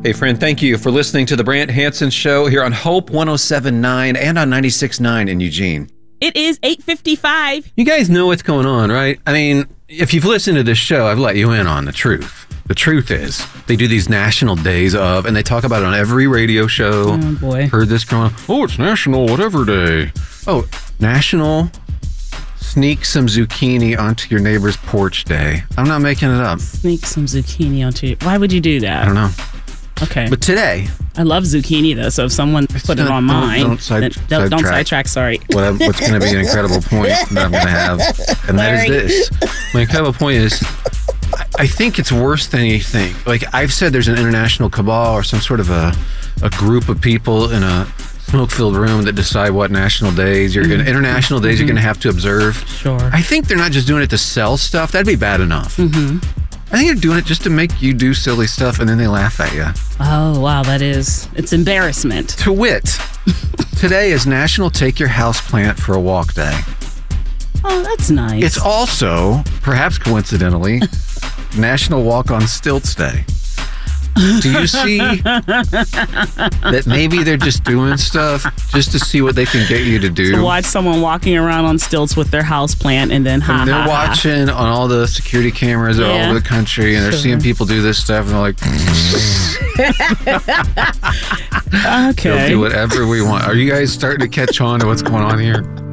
Hey, friend, thank you for listening to the Brant Hansen Show here on Hope 107.9 and on 96.9 in Eugene. It is 8:55. You guys know what's going on, right? I mean, if you've listened to this show, I've let you in on the truth. The truth is, they do these national days of, and they talk about it on every radio show. Oh, boy. Heard this growing up. Oh, it's National Whatever Day. Oh, National Sneak Some Zucchini Onto Your Neighbor's Porch Day. I'm not making it up. Sneak some zucchini onto you. Why would you do that? I don't know. Okay. But today, I love zucchini, though, so if someone put it on mine, don't sidetrack, sorry. What's going to be an incredible point that I'm going to have, and that is this. My incredible point is, I think it's worse than you think. Like I've said, there's an international cabal or some sort of a group of people in a smoke-filled room that decide what national days international days you're going to have to observe. Sure. I think they're not just doing it to sell stuff. That'd be bad enough. Mm-hmm. I think they're doing it just to make you do silly stuff, and then they laugh at you. Oh, wow, it's embarrassment. To wit, today is National Take Your Houseplant for a Walk Day. Oh, that's nice. It's also, perhaps coincidentally, National Walk on Stilts Day. Do you see that maybe they're just doing stuff just to see what they can get you to do? To watch someone walking around on stilts with their houseplant and then and they're watching on all the security cameras all over the country, and they're seeing people do this stuff, and they're like, okay. We'll do whatever we want. Are you guys starting to catch on to what's going on here?